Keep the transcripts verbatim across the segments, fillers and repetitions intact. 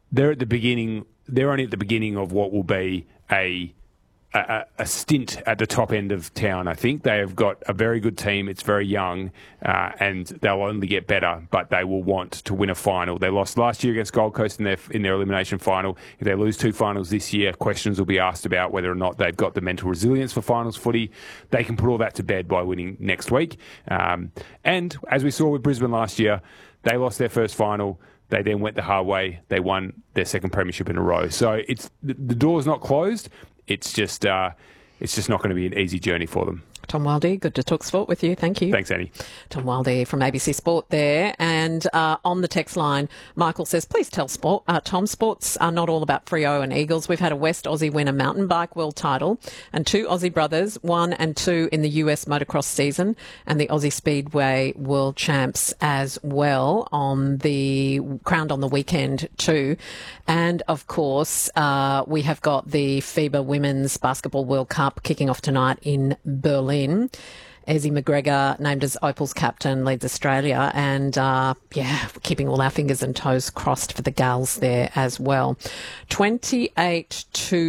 they're at the beginning. They're only at the beginning of what will be a A, a stint at the top end of town. I think they have got a very good team. It's very young, uh, and they'll only get better. But they will want to win a final. They lost last year against Gold Coast in their in their elimination final. If they lose two finals this year, questions will be asked about whether or not they've got the mental resilience for finals footy. They can put all that to bed by winning next week. Um, and as we saw with Brisbane last year, they lost their first final. They then went the hard way. They won their second premiership in a row. So it's the, the door's not closed. It's just uh, it's just not going to be an easy journey for them. Tom Wildey, good to talk sport with you. Thank you. Thanks, Annie. Tom Wildey from A B C Sport there. And uh, on the text line, Michael says, please tell sport, uh, Tom, sports are not all about Freo and Eagles. We've had a West Aussie win a mountain bike world title and two Aussie brothers, one and two in the U S motocross season, and the Aussie Speedway world champs as well, on the crowned on the weekend too. And of course, uh, we have got the FIBA Women's Basketball World Cup kicking off tonight in Berlin. Ezzy McGregor named as Opal's captain, leads Australia, and uh, yeah, keeping all our fingers and toes crossed for the gals there as well. twenty-eight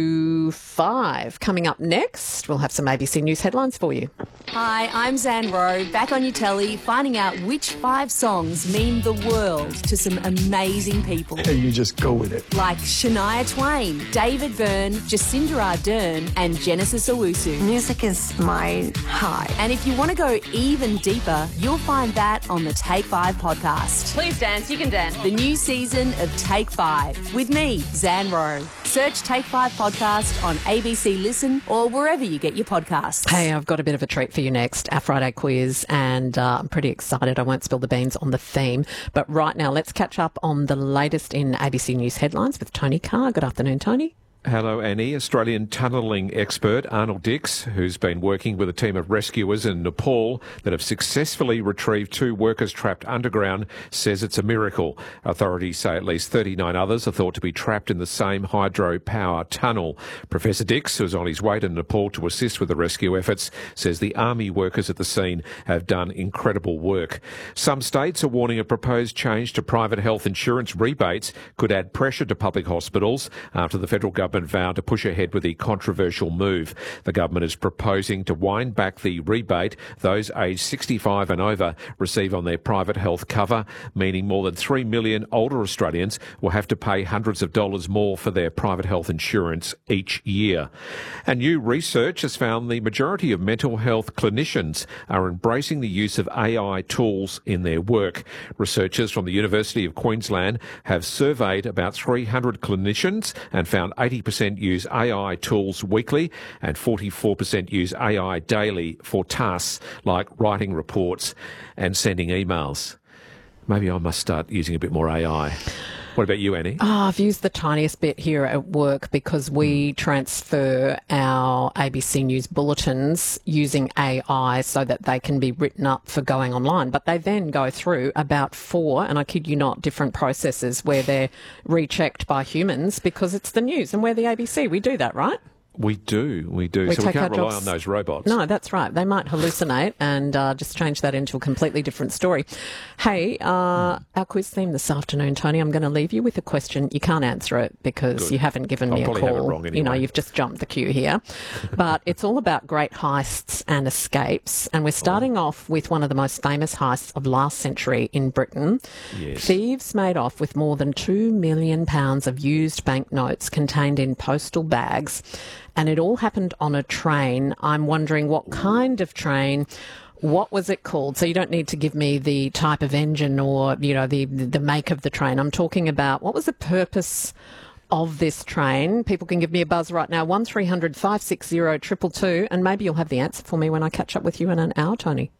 to five coming up next. We'll have some A B C News headlines for you. Hi, I'm Zan Rowe, back on your telly, finding out which five songs mean the world to some amazing people. And you just go with it. Like Shania Twain, David Byrne, Jacinda Ardern, and Genesis Owusu. Music is my high. And if you want to go even deeper, you'll find that on the Take Five podcast. Please dance, you can dance. The new season of Take Five with me, Zan Rowe. Search Take Five podcast on A B C Listen or wherever you get your podcasts. Hey, I've got a bit of a treat for you next, our Friday quiz, and uh, I'm pretty excited. I won't spill the beans on the theme. But right now, let's catch up on the latest in A B C News headlines with Tony Carr. Good afternoon, Tony. Hello, Annie. Australian tunnelling expert Arnold Dix, who's been working with a team of rescuers in Nepal that have successfully retrieved two workers trapped underground, says it's a miracle. Authorities say at least thirty-nine others are thought to be trapped in the same hydropower tunnel. Professor Dix, who's on his way to Nepal to assist with the rescue efforts, says the army workers at the scene have done incredible work. Some states are warning a proposed change to private health insurance rebates could add pressure to public hospitals after the federal government vowed to push ahead with the controversial move. The government is proposing to wind back the rebate those aged sixty-five and over receive on their private health cover, meaning more than three million older Australians will have to pay hundreds of dollars more for their private health insurance each year. And new research has found the majority of mental health clinicians are embracing the use of A I tools in their work. Researchers from the University of Queensland have surveyed about three hundred clinicians and found eighty percent use A I tools weekly and forty-four percent use A I daily for tasks like writing reports and sending emails. Maybe I must start using a bit more A I. What about you, Annie? Oh, I've used the tiniest bit here at work because we transfer our A B C News bulletins using A I so that they can be written up for going online. But they then go through about four, and I kid you not, different processes where they're rechecked by humans because it's the news and we're the A B C. We do that, right? We do, we do. We so we take our can't rely jobs- on those robots. No, that's right. They might hallucinate and uh, just change that into a completely different story. Hey, uh, our quiz theme this afternoon, Tony, I'm going to leave you with a question. You can't answer it because Good. you haven't given I'll me a probably have it call. wrong You know, anyway. you've just jumped the queue here. But it's all about great heists and escapes. And we're starting Oh. off with one of the most famous heists of last century in Britain. Yes. Thieves made off with more than two million pounds of used banknotes contained in postal bags. And it all happened on a train. I'm wondering what kind of train, what was it called? So you don't need to give me the type of engine or, you know, the the make of the train. I'm talking about what was the purpose of this train. People can give me a buzz right now, one three hundred five six zero two two two, and maybe you'll have the answer for me when I catch up with you in an hour, Tony.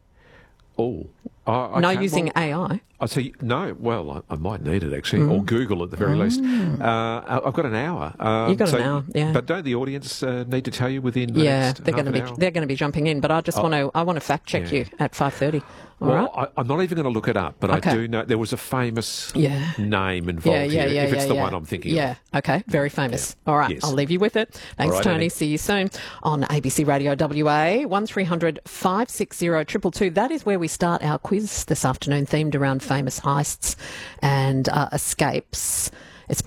Oh. I, I no can't- using well, A I. I see. No, well, I, I might need it actually, or Google at the very least. Uh, I- I've got an hour. Um, You've got so- an hour, yeah. But don't the audience uh, need to tell you within? The Yeah, next they're half going to an be hour? they're going to be jumping in, but I just Oh. want to I want to fact check Yeah. you at five thirty. All Well, right. I, I'm not even going to look it up, but Okay. I do know there was a famous Yeah. name involved Yeah, yeah, here. yeah, if it's yeah, the yeah. one I'm thinking Yeah, of. okay, very famous. All right, Yes. I'll leave you with it. Thanks, All right, Tony. Annie. See you soon on A B C Radio W A, one three hundred five six zero two two two. That is where we start our quiz this afternoon, themed around famous heists and uh, escapes.